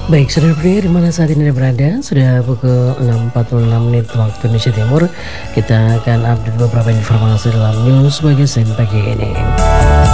Baik, saudara pendengar di mana saat ini Anda berada, sudah pukul 6.46 waktu Indonesia Timur. Kita akan update beberapa informasi dalam news pagi pagi ini.